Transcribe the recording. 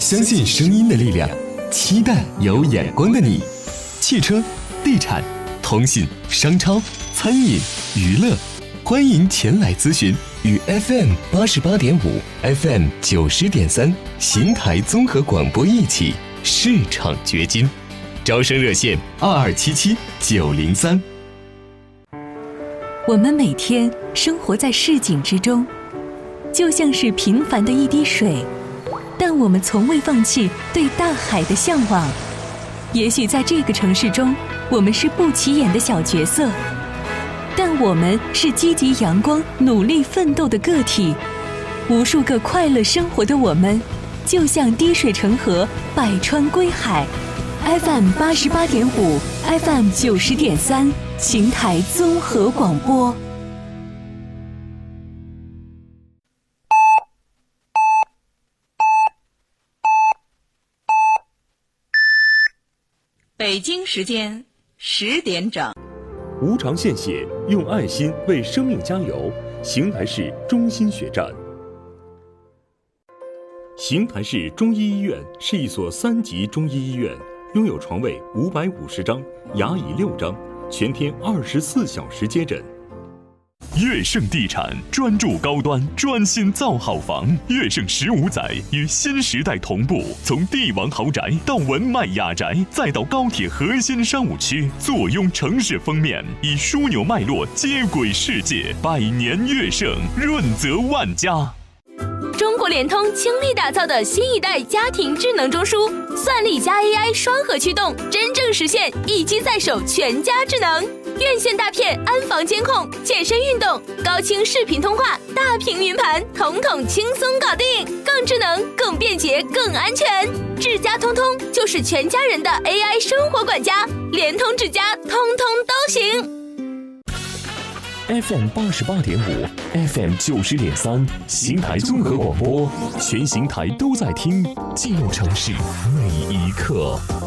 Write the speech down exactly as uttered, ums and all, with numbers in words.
相信声音的力量，期待有眼光的你。汽车、地产、通信、商超、餐饮、娱乐，欢迎前来咨询。与 F M 八十八点五、F M 九十点三邢台综合广播一起市场掘金。招生热线二二七七九零三。 我们每天生活在市井之中，就像是平凡的一滴水，但我们从未放弃对大海的向往。也许在这个城市中，我们是不起眼的小角色，但我们是积极阳光、努力奋斗的个体。无数个快乐生活的我们，就像滴水成河，百川归海。F M 八十八点五 ，F M 九十点三，邢台综合广播。 北京时间十点整。 无偿献血，用爱心为生命加油。邢台市中心血站。邢台市中医医院是一所三级中医医院，拥有床位五百五十张，牙椅六张，全天二十四小时接诊。 悦盛地产专注高端，专心造好房。悦盛十五载与新时代同步，从帝王豪宅到文迈雅宅，再到高铁核心商务区，坐拥城市封面，以枢纽脉络接轨世界。百年悦盛，润泽万家。 中国联通倾力打造的新一代家庭智能中枢，算力加 A I 双核驱动，真正实现一机在手，全家智能。院线大片安防监控，健身运动，高清视频通话，大屏云盘，统统轻松搞定，更智能、更便捷、更安全。智家通通就是全家人的 A I 生活管家，联通智家通通都行。 F M 八十八点五 ，F M 九十点三，邢台综合广播，全邢台都在听，记录城市每一刻。